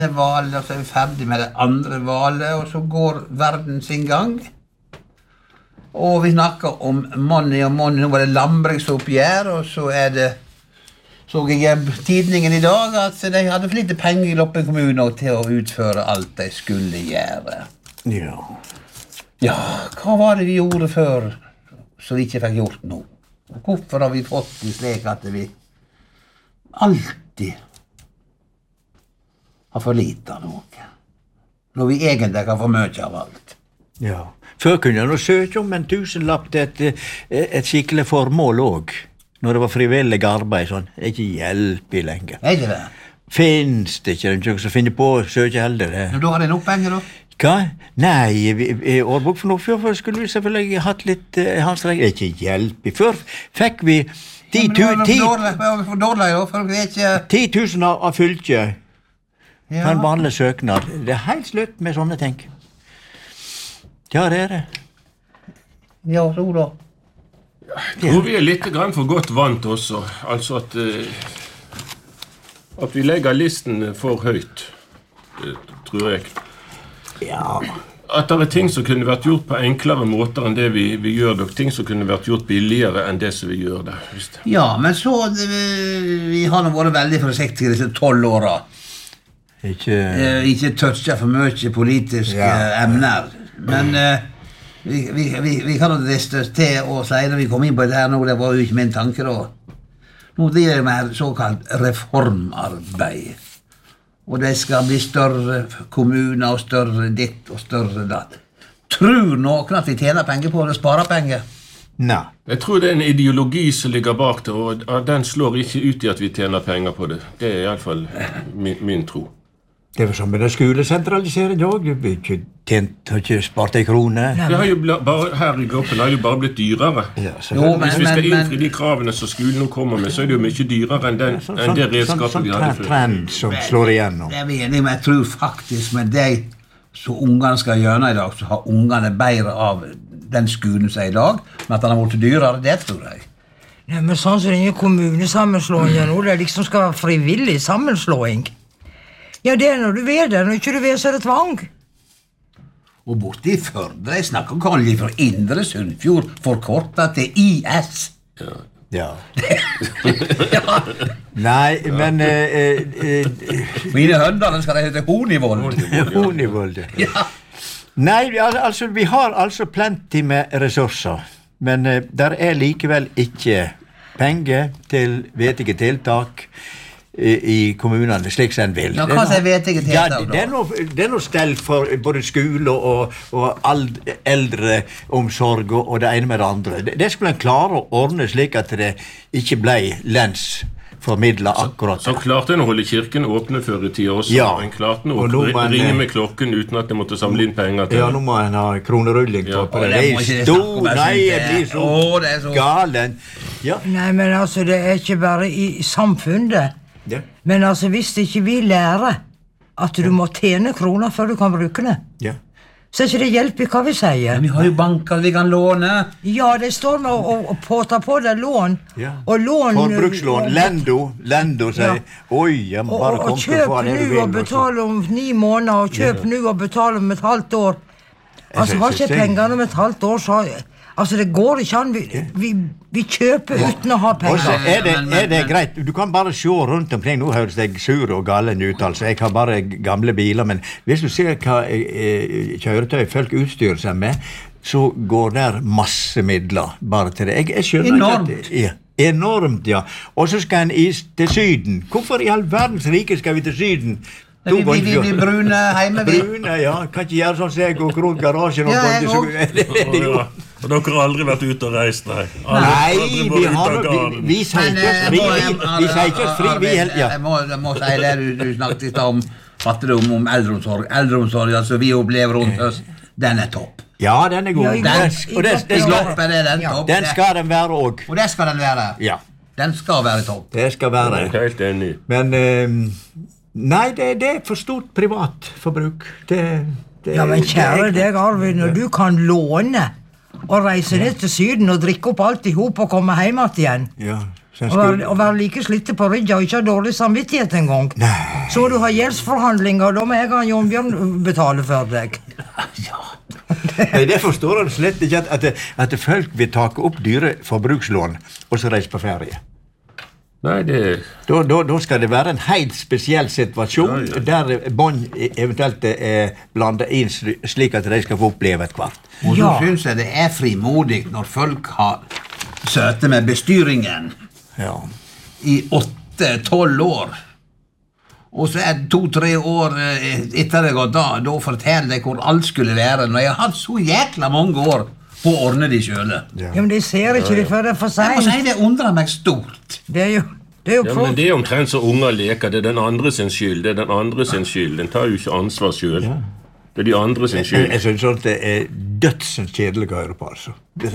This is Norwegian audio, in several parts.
valet, og så vi ferdig med det andre valet, og så går verden sin gang. Og vi snakker om money og money. Nå var det landbruksoppgjør, og så så jeg i tidningen i dag at de hadde for lite penger i Loppen kommune til å utføre alt de skulle gjøre. Ja, hva var det vi gjorde før, så vi ikke fikk gjort noe? Hvorfor har vi fått det slik at vi alltid har for lite av noe, når vi egentlig kan få mye av alt? Ja, før kunne jeg nå søke om en 1000-lapp til et skikkelig formål også, når det var frivillig arbeid, sånn. Det ikke hjelp i lenger. Er ikke det? Finns det ikke noen som finner på å søke heller det? Men da har de nok penger, da? Hva? Nei, i årbok for noe før skulle vi selvfølgelig hatt litt hans regel. Det ikke hjelp. Før fikk vi 10 000 av fylket. Ja. En vanlig søknad. Det helt slutt med sånne ting. Ja, det det. Ja, så da. Jeg tror vi litt grann for godt vant også. Altså at vi legger listen for høyt, tror jeg. Ja. At det ting som kunne vært gjort på enklere måter enn det vi gjør det, og ting som kunne vært gjort billigere enn det som vi gjør det. Ja, men så vi har nå vært veldig forsiktige disse 12 årene. Ikke toucha for mye politiske emner, men vi kan jo driste til å si når vi kom inn på det her nå, det var jo ikke min tanke da. Nå driver jeg med såkalt reformarbeid, og det skal bli større kommuner og større ditt og større datt. Tror noen at vi tjener penger på det, sparer penger? Nei. Jeg tror det en ideologi som ligger bak det, og den slår ikke ut i at vi tjener penger på det. Det i alle fall min tro. Det var som med den skolesentraliseringen også. Vi har ikke spart en krone. Det har jo bare, her i Gloppen har jo bare blitt dyrere. Ja, hvis vi skal innfri de kravene som skolen nå kommer med, så det jo mye dyrere enn det redskapet vi hadde før. Sånn trend som slår igjennom. Det vi enige, men jeg tror faktisk med det som ungene skal gjøre i dag, så har ungene bedre av den skolen som i dag, men at den har vært dyrere, det tror jeg. Nei, men sånn som denne kommunesammenslåingen nå, det liksom skal være frivillig sammenslåing. Ja, det når du vil det, når ikke du vil, så det tvang. Og borte i Førde, jeg snakker om fra Indre Sunnfjord, forkortet til IS. Ja. Nei, men... Mine høndene skal det hete Honivold. Honivold, ja. Nei, altså, vi har altså plenty med ressurser, men der likevel ikke penger til vetige tiltak i kommunene, slik som en vil. Ja, hva er vetige tiltak da? Det noe stelt for både skole og eldreomsorg og det ene med det andre. Det skulle en klare å ordne slik at det ikke ble lensformidlet akkurat. Så klarte en å holde kirken åpne før i tida også. Ja. En klarte å ringe med klokken uten at en måtte samle inn penger til. Ja, nå må en ha kronerulling på det. Det blir så galen. Ja. Nei, men altså, det ikke bare i samfunnet. Ja. Men altså, hvis ikke vi lærer at du må tjene kroner før du kan bruke det, så ikke det hjelp i hva vi sier. Men vi har jo banker vi kan låne. Ja, det står med å påta på det lån. Og lån... Forbrukslån, Lendo sier, oi, jeg må bare komme til å få det du vil. Og kjøp nå og betale om 9 måneder, og kjøp nå og betale om et halvt år. Altså, har ikke pengene om et halvt år, så... Altså, det går ikke an. Vi kjøper uten å ha penger. Og så det greit. Du kan bare se rundt omkring. Nå høres jeg sur og galen ut, altså. Jeg har bare gamle biler, men hvis du ser hva kjøretøy folk utstyrer seg med, så går der masse midler bare til det. Jeg skjønner enormt. Ikke at det enormt, ja. Og så skal en til Syden. Hvorfor i all verdens rike skal vi til Syden? Vi blir brune hjemme. Brune, ja. Kan ikke gjøre sånn så jeg går rundt garasjen og og dere har aldri vært ute og reist, nei? Nei, vi sier ikke oss fri, Jeg må si det du snakket om fattigdom, om eldreomsorg. Eldreomsorg, altså vi opplever rundt oss, den topp. Ja, den god. Den skal den være også. Og det skal den være? Ja. Den skal være topp. Det skal være. Jeg helt enig. Men, nei, det for stort privat forbruk. Ja, men kjære deg, Arvid, når du kan låne og reise ned til Syden og drikke opp alt i hop og komme hjem igjen. Ja. Å være like slitte på ryggen og ikke ha dårlig samvittighet en gang. Nei. Så du har gjeldsforhandlinger, og da må jeg og Jon Bjørn betale for deg. Nei, det forstår han slett ikke at folk vil take opp dyre forbrukslån og så reise på ferie. Nei, Da skal det være en helt spesiell situasjon der bånd eventuelt er blandet inn slik at de skal få oppleve et kvart. Og så synes jeg det er frimodig når folk har søte med bestyringen Ja. i 8-12 år. Og så 2-3 år etter det gått da forteller jeg hvor alt skulle være, når jeg har hatt så jækla mange år på å ordne de selv. Ja, men de ser ikke det før det for Jeg må sent. si det undrer meg stort. Det er jo ja, men det er omtrent så unger leker. Det er den andre sin skyld. Det er den andre sin skyld. Den tar jo ikke ansvar selv. Det er de andre sin skyld. Jeg synes sånn at det er dødsens kjedelig å høre på, altså.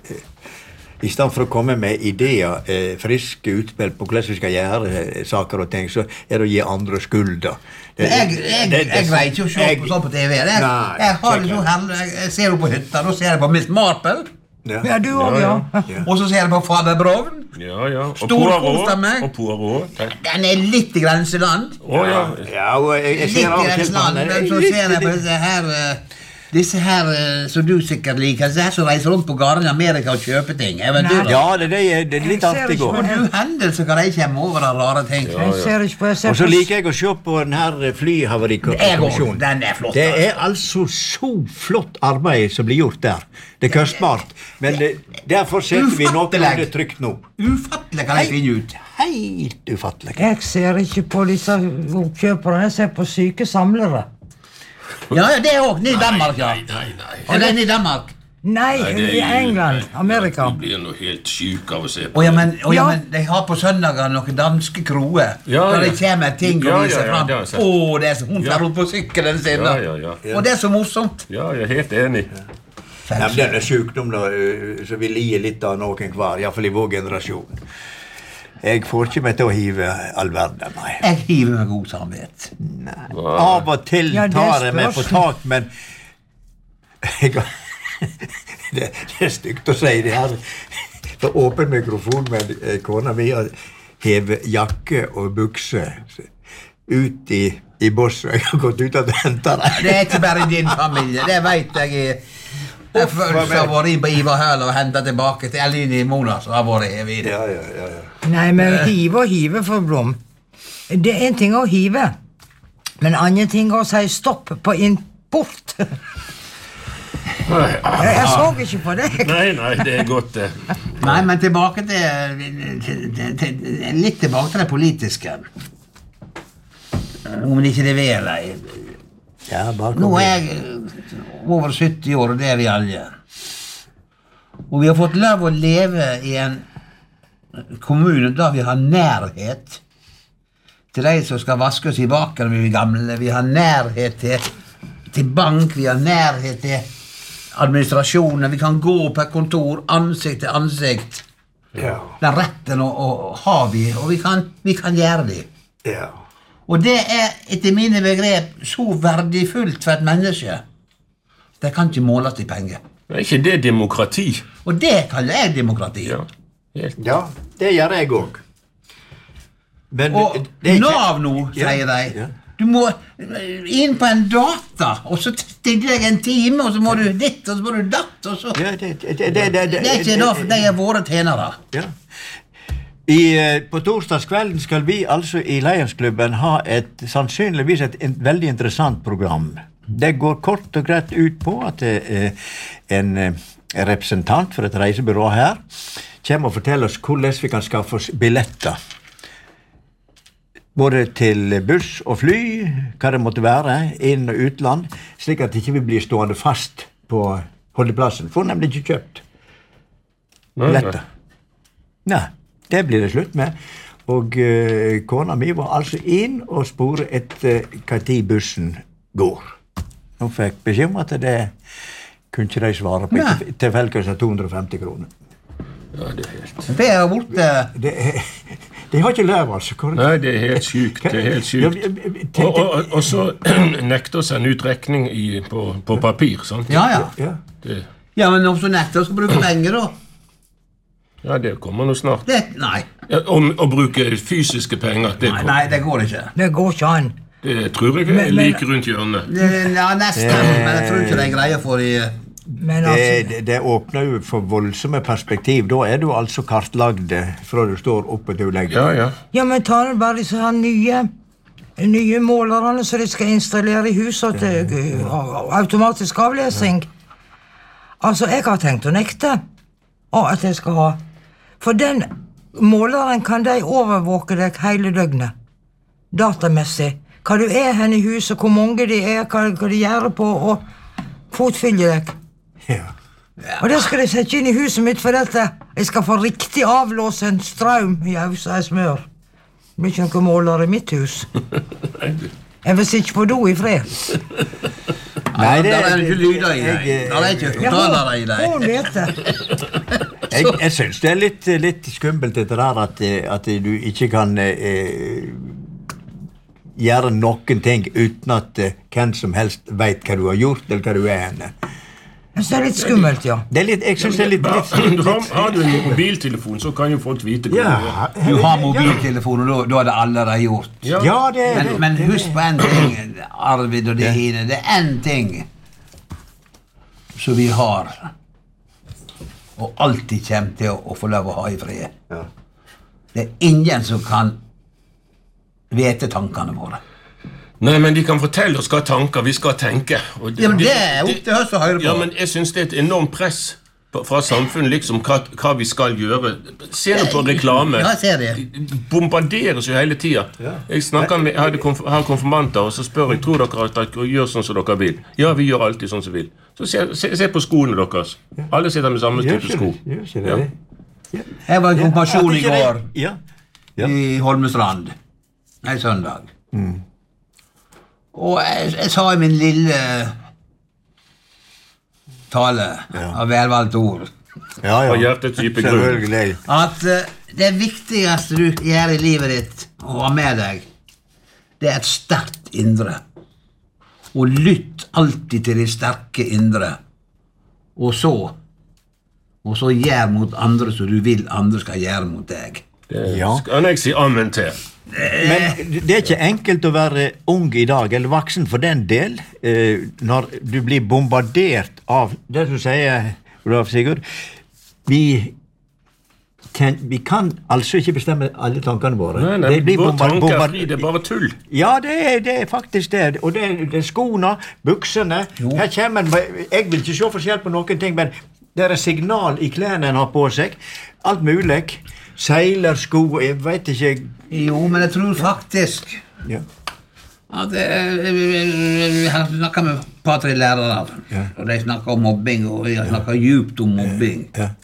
I stedet for å komme med ideer, friske utspill på hvordan vi skal gjøre saker og ting, så er det å gi andre skulda. Jeg greier ikke å se på sånn på TV. Jeg har det så herlig. Jeg ser jo på hytta, da ser jeg på Miss Marple. Ja, du også, ja. Og så ser jeg på Fader Brown. Ja, ja. Og Storkost av meg. Og Poirot. Den er litt i grenseland. Ja. Ja, og jeg Litt ser i av og til på grenseland, den. men så ser jeg på disse her som du sikkert liker, som reiser rundt på garen i Amerika og kjøper ting. Eventyr. Ja, det er litt artig å gå. Og du hendelser kan de komme over av rare ting. Jeg ser ikke på, jeg ser Og så på. liker jeg å se på denne flyhavarikommisjonen. Den er flott. Det er altså så flott arbeid som blir gjort der. Det er kostbart. Men derfor setter vi noe av det trygt nå. Ufattelig kan de finne ut. Helt ufattelig. Jeg ser ikke på disse oppkjøperne, jeg ser på syke samlere. Ja, det er også. Ny Danmark, ja. Nei. Og det er ny Danmark. Nei, i England, Amerika. Du blir noe helt syk av å se på. Å ja, men de har på søndager noen danske kroer. Ja, Når det ja. kommer ting og Ja, viser ja, fram. det har jeg sett. Å, det er så hun tar opp på sykkelen sin. da. Ja. Og det er så morsomt. Ja, jeg er helt enig. Ja, men denne sykdom da, så vi lider litt av noen hver, i hvert fall i vår generasjon. Jeg får ikke meg til å hive all verden, nei. Jeg hiver med god samvittighet. Av og til Ja, det tar jeg meg på spørs. tak, men det er stygt å si det her. For åpen mikrofon med kona mi har hevet jakke og bukse ut i bosset. Jeg har gått ut og hentet det. Det er ikke bare din familie, det vet jeg. Jeg føler har vært inn på Ivar Høl og hentet tilbake til Eline Mona, som har vært hevet i det. Ja. Nei, men hive for Blom. Det er en ting å hive, men andre ting å si stopp på import. Jeg så ikke på deg. Nei, det er godt det. Nei, men tilbake litt tilbake til det politiske. Om det ikke leverer. Ja, bare Nå kom er igjen. jeg over 70 år, og det er vi alle. Og vi har fått lov å leve i en kommune der vi har nærhet til de som skal vaske oss i baken når vi er gamle. Vi har nærhet til bank, vi har nærhet til administrasjonen. Vi kan gå på et kontor ansikt til ansikt. Ja. Den retten har vi, og vi kan gjøre det. Ja. Og det er etter mine begrep så verdifullt for et menneske. Det kan ikke måles i penger. Er ikke det demokrati? Og det kaller jeg demokrati. Ja, helt. Ja, det gjør jeg òg. Og Nav nå, sier de. Ja. Du må inn på en data, og så stiller jeg en time, og så må du ditt, og så må du datt, og så... Ja, Det er ikke da, for de er våre tjenere. Ja. På torsdagskvelden skal vi altså i Lionsklubben ha sannsynligvis et veldig interessant program. Det går kort og greit ut på at en representant for et reisebyrå her kommer og forteller oss hvordan vi kan skaffe oss billetter. Både til buss og fly, hva det måtte være, inn- og utland, slik at ikke vi blir stående fast på holdeplassen. For nemlig ikke kjøpt billetter. Nei, det blir det slutt med. Og kona mi var altså inn og spore etter hva tid bussen går. Hun fikk beskjed om at det kunne ikke de svare på til felkes 250 kroner. Ja, det er helt... Det er borte... De har ikke lov, altså. Nei, det er helt sykt. Det er helt sykt. Og så nekter oss en utrekning på papir, sant? Ja. Det, Ja, men om så nekter å bruke penger, da. Ja, det kommer nå snart. Nei. Ja, å bruke fysiske penger, Nei, det går ikke. Det går ikke an. Det tror jeg er like rundt hjørnet. Ja, nesten, men jeg tror ikke det er greie for de... Men altså, Det åpner jo for voldsomme perspektiv. Da er du altså kartlagd fra du står oppe til du legger. Ja. ja, men ta det bare disse her nye målerne som de skal installere i huset til automatisk avlesing. Altså, jeg har tenkt å nekte at jeg skal ha. For den måleren kan de overvåke deg hele døgnet. Datamessig. Hva du er hen i huset, hvor mange de er, hva de gjør på, og fotfølge deg. Ja. Og det skal de sette inn i huset mitt, for dette. Jeg skal få riktig avlåse en strøm i ausa smør. Det blir ikke noen måler i mitt hus. Jeg vil sitte på do i fred. Nei, det er ikke lyder i deg. Det er ikke høyttaler i deg. Hun vet det. Jeg synes det er litt skummelt dette der at du ikke kan gjøre noen ting uten at hvem som helst vet hva du har gjort eller hva du er henne. Jeg synes det er litt skummelt, ja. Jeg synes det er litt Har du en mobiltelefon, så kan jo folk vite hva du er. Du har mobiltelefon, og da er det allerede gjort. Ja, det er det. Men husk på en ting, Arvid og det hine. Det er en ting som vi har, og alltid kommer til å få lov å ha i fred. Ja. Det er ingen som kan vite tankene våre. Nei, men de kan fortelle oss hva tanker vi skal tenke. Ja, men det er opp til oss å høre på. Ja, men jeg synes det er et enormt press fra samfunnet, liksom, hva vi skal gjøre. Se nå på reklame. Ja, jeg ser det. Bombarderes jo hele tiden. Jeg har konfirmanter, og så spør jeg, tror dere at dere gjør sånn som dere vil? Ja, vi gjør alltid sånn som vi vil. Så se på skoene deres. Alle sitter med samme type sko. Jeg var i konfirmasjon i går i Holmestrand. En søndag. Og jeg sa i min lille tale av velvalgte ord Og hjertets dype grunn at det viktigste du gjør i livet ditt og har med deg, det er et sterkt indre. Og lytt alltid til de sterke indre. Og så gjør mot andre så du vil andre skal gjøre mot deg. Det kan jeg si amen til. Men det er ikke enkelt å være ung i dag, eller voksen for den del, når du blir bombardert av det du sier, Olav Sigurd. Vi kan altså ikke bestemme alle tankene våre. Nei, våre tanker er fri, det er bare tull. Ja, det er faktisk det. Og det er skoene, buksene. Her kommer jeg vil ikke se forskjell på noen ting, men det er signal i klærne en har på seg. Alt mulig. Seilersko, jeg vet ikke. Jo, men jeg tror faktisk at vi har snakket med et par-tre lærere, og de snakker om mobbing, og jeg snakker djupt om mobbing.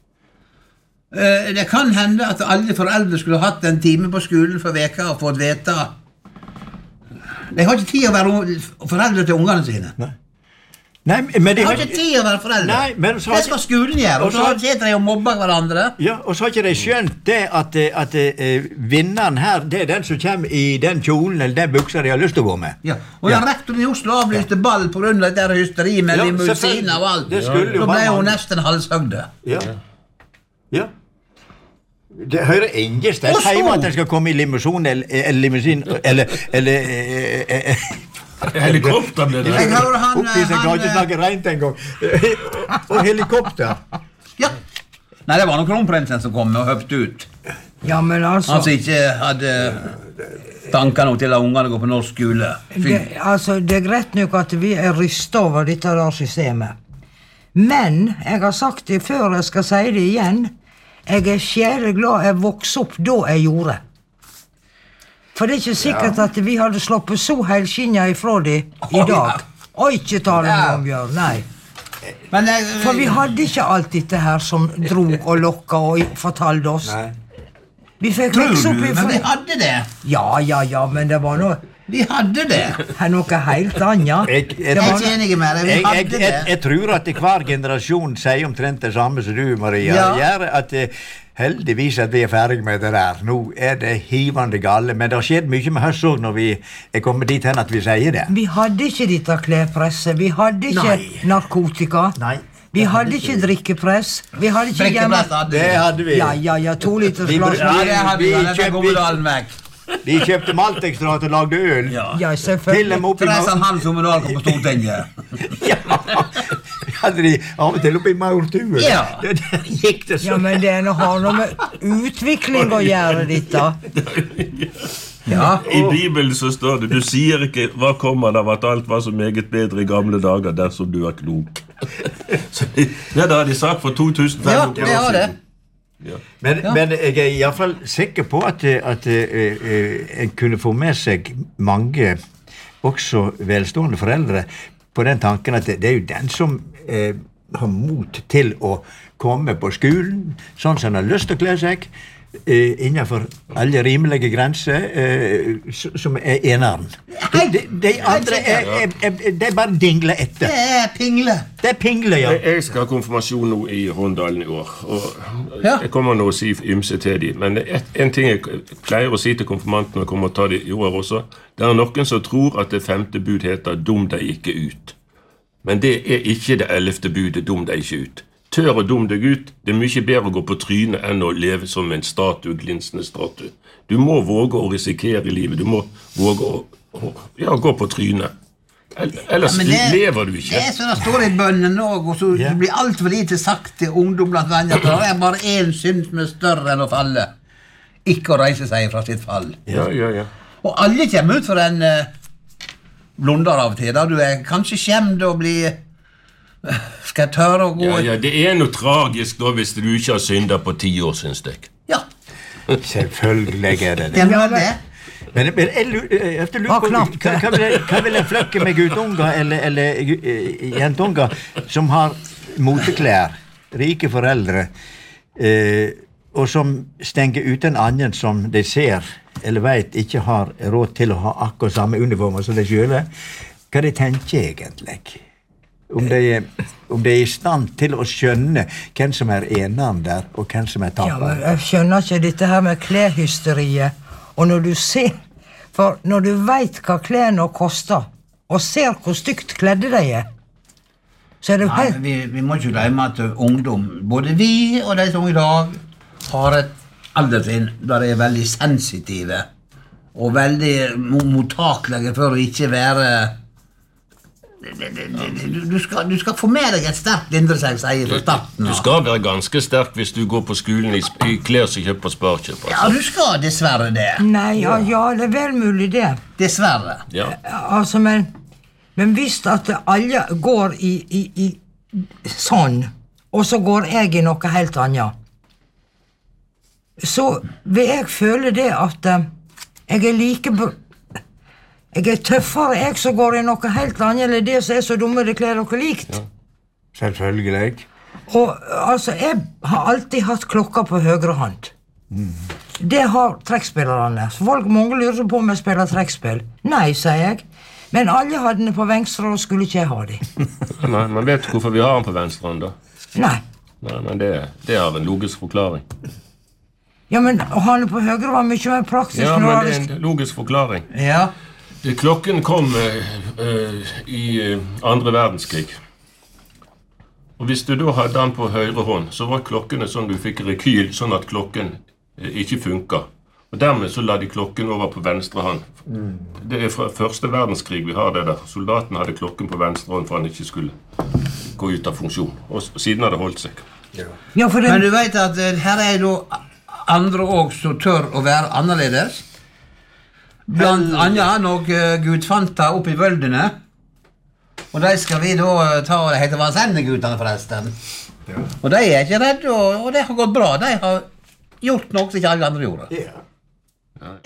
Det kan hende at alle foreldre skulle hatt en time på skolen for veka og fått vite. De har ikke tid å være foreldre til ungene sine. Nei, men de har ikke tid å være foreldre. Nei, men det skal skolen gjøre, og så sitter de og mobber hverandre. Ja, og så har ikke de skjønt det at vinneren her, det er den som kommer i den kjolen eller den buksa de har lyst til å gå med. Ja, og rektoren i Oslo avlyste ball på grunn av det der hysteri med limousin og alt. Så ble hun nesten halshøgde. Ja. Det hører ingen sted hjemme at den skal komme i limousin eller helikopter ble det. Oppi seg kan ikke snakke rent en gang. Og helikopter. Ja. Nei, det var nok kronprinsen som kom og høpte ut. Ja, men altså... Han som ikke hadde tanker nok til at ungene går på norsk skole. Det er greit nok at vi er rystet over dette der systemet. Men, jeg har sagt det før, jeg skal si det igjen, jeg er sjære glad jeg vokste opp da jeg gjorde. For det er ikke sikkert at vi hadde sloppet så helskinnet ifra det i dag. Og ikke tale om Bjørn, nei. For vi hadde ikke alt dette her som drog og lokka og fortalte oss. Vi fikk vekse opp men vi hadde det. Ja, men det var noe... Vi hadde det. Det er noe helt annet. Jeg er ikke enig med deg, vi hadde det. Jeg tror at hver generasjon sier omtrent det samme som du, Maria. Gjør at heldigvis at vi er ferdig med det der. Nå er det hivende gale, men det har skjedd mye med oss også når vi er kommet dit hen at vi sier det. Vi hadde ikke dette klærpresset, vi hadde ikke narkotika. Nei. Vi hadde ikke drikkepress. Vi hadde ikke hjemme... Det hadde vi. Ja, 2 liters glass. Ja, det hadde vi. Det er Gommedalen vekk. Vi kjøpte maltekstrat og lagde øl. Ja, selvfølgelig. Til dem oppi... Forresten han som Gommedal kom på Stortinget. Ja, hadde de av og til oppi Maurtue. Ja. Der gikk det så. Ja, men det har noe med utvikling å gjøre, dette. Ja. I Bibelen så står det, du sier ikke hva kommer det av at alt var så meget bedre i gamle dager dersom du er klok. Så det har de sagt for 2500 Ja, år det har det. siden. Ja. Men jeg er i hvert fall sikker på at en kunne få med seg mange, også velstående foreldre, på den tanken at det er jo den som har mot til å komme på skolen, sånn som han har lyst til å kle seg, innenfor alle rimelige grenser, som er eneren. De andre de bare dingler etter. Det er pingle. Det er pingle, ja. Jeg skal ha konfirmasjon nå i Rondalen i år, og Ja. jeg kommer nå å si ymse til dem, men en ting jeg pleier å si til konfirmantene, og kommer å ta det i år også, det er noen som tror at det 5. bud heter «Dum deg ikke ut». Men det er ikke det 11. budet, «Dum deg ikke ut». Tør å dumme deg ut, det er mye bedre å gå på trynet enn å leve som en glinsende statue. Du må våge å risikere i livet, du må våge å gå på trynet. Ellers lever du ikke. Det er sånn det står i bønnen også, og så det blir alt for lite sagt til ungdom blant venner. Det er bare en synd som er større enn å falle. Ikke å reise seg fra sitt fall. Ja. Og alle kommer ut for en blunder av og til, da du er kanskje skjemt og blir... Skal jeg tørre å gå... Ja, det er noe tragisk da hvis du ikke har syndet på 10 år, synes jeg. Ja, Selvfølgelig er det det er det. Men jeg lurer på, hva vil en fløkke med guttunger eller jentunger som har moteklær, rike foreldre, og som stenger ut en annen som de ser, eller vet ikke har råd til å ha akkurat samme uniformer som de selv, hva de tenker egentlig? Om de er i stand til å skjønne hvem som er eneren der, og hvem som er Ja, tapper. men jeg skjønner ikke dette her med kleshysteriet. Og når du ser... For når du vet hva klærne koster, og ser hvor stygt kledde de er, så er det jo Nei, helt... vi må ikke glemme at ungdom, både vi og de som i dag, har et alderstrinn der de er veldig sensitive, og veldig mottakelige for å ikke være... Du skal få med deg et sterkt indreseg, sier fra starten. Du skal være ganske sterk hvis du går på skolen i klær som kjøper på Sparkjøp. Ja, du skal dessverre det. Nei, ja, det er vel mulig det. Dessverre. Ja. Altså, men hvis at alle går i sånn, og så går jeg i noe helt annet, så vil jeg føle det at jeg er like... Jeg er tøffere, jeg som går i noe helt annet, eller det som er så dumme det kler dere likt. Ja. Selvfølgelig. Og altså, jeg har alltid hatt klokka på høyre hånd. Det har trekkspillerne. Så folk mange lurer på om jeg spiller trekkspill. Nei, sier jeg. Men alle hadde den på venstre, og skulle ikke jeg ha den. Nei, man vet hvorfor vi har den på venstre hånd da. Nei. Nei, men det har en logisk forklaring. Ja, men å ha den på høyre var mye mer praktisk. Ja, men det er en logisk forklaring. Ja. Klokken kom i andre verdenskrig. Og hvis du da hadde den på høyre hånd, så var klokkene sånn du fikk rekyl, sånn at klokken ikke funker. Og dermed så la de klokken over på venstre hånd. Det er fra første verdenskrig vi har det der. Soldaten hadde klokken på venstre hånd for han ikke skulle gå ut av funksjon. Og siden har det holdt seg. Ja, for Men den... du vet at her er jo andre også som tør å være annerledes. Blant annet når Gud fant det opp i vøldene. Og de skal vi da ta, det heter Vansendegutene forresten. Ja. Og de er ikke redde, og det har gått bra. De har gjort noe som ikke alle andre gjorde. Ja.